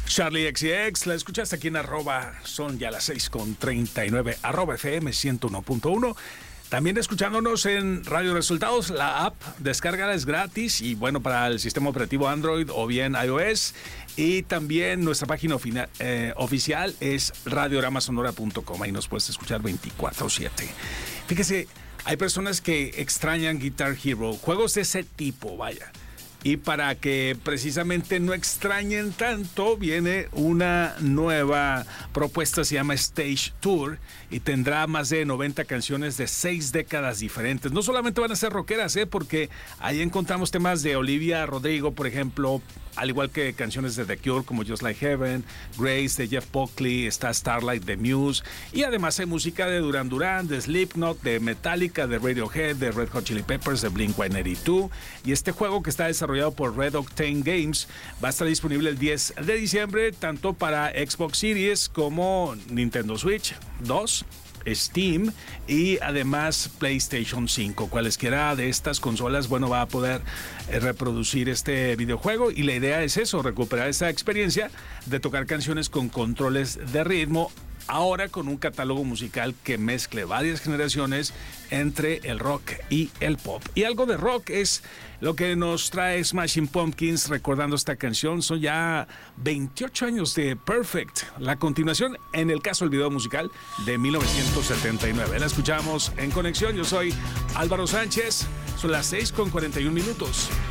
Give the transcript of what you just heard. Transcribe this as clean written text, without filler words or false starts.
Charlie XCX, la escuchaste aquí en arroba, son ya las 6:39, arroba FM 101.1. También escuchándonos en Radio Resultados, la app, descárgala, es gratis y bueno, para el sistema operativo Android o bien iOS. Y también nuestra página oficial es radiogramasonora.com, ahí nos puedes escuchar 24/7. Fíjese, hay personas que extrañan Guitar Hero, juegos de ese tipo, vaya. Y para que precisamente no extrañen tanto, viene una nueva propuesta, se llama Stage Tour, y tendrá más de 90 canciones de 6 décadas diferentes. No solamente van a ser rockeras, porque ahí encontramos temas de Olivia Rodrigo, por ejemplo, al igual que canciones de The Cure como Just Like Heaven, Grace de Jeff Buckley, está Starlight de Muse, y además hay música de Duran Duran, de Slipknot, de Metallica, de Radiohead, de Red Hot Chili Peppers, de Blink-182, y este juego que está desarrollado por Red Octane Games va a estar disponible el 10 de diciembre tanto para Xbox Series como Nintendo Switch 2, Steam y además PlayStation 5. Cualesquiera de estas consolas, bueno, va a poder reproducir este videojuego, y la idea es eso, recuperar esa experiencia de tocar canciones con controles de ritmo, ahora con un catálogo musical que mezcle varias generaciones entre el rock y el pop. Y algo de rock es lo que nos trae Smashing Pumpkins recordando esta canción. Son ya 28 años de Perfect, la continuación, en el caso del video musical, de 1979. La escuchamos en Conexión. Yo soy Álvaro Sánchez. Son las 6:41.